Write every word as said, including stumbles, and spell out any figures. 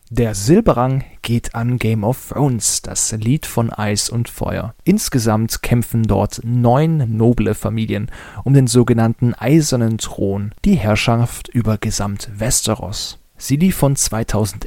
Der Silberrang geht an Game of Thrones, das Lied von Eis und Feuer. Insgesamt kämpfen dort neun noble Familien um den sogenannten Eisernen Thron, die Herrschaft über gesamt Westeros. Sie lief von zweitausendelf